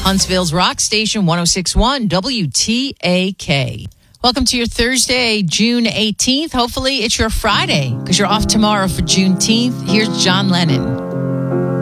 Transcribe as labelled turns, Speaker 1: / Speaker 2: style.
Speaker 1: Huntsville's rock station 106.1 WTAK. Welcome to your Thursday, June 18th. Hopefully it's your Friday because you're off tomorrow for Juneteenth. Here's John Lennon.